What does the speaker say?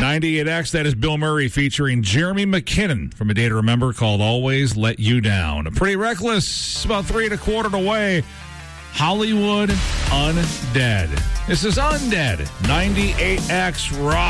98X, that is Bill Murray featuring Jeremy McKinnon from A Day to Remember called Always Let You Down. Pretty Reckless, about 3 1/4 away. Hollywood Undead. This is Undead, 98X Rock.